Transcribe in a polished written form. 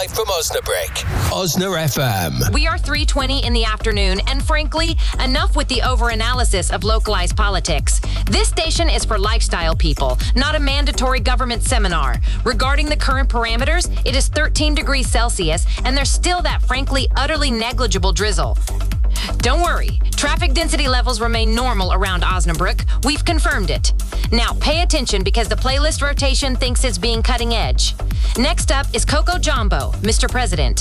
live from Osnabrück. Osna FM. We are 3:20 in the afternoon, and frankly, enough with the overanalysis of localized politics. This station is for lifestyle people, not a mandatory government seminar. Regarding the current parameters, it is 13 degrees Celsius, and there's still that frankly utterly negligible drizzle. Don't worry, traffic density levels remain normal around Osnabrück. We've confirmed it. Now pay attention because the playlist rotation thinks it's being cutting edge. Next up is Coco Jumbo, Mr. President.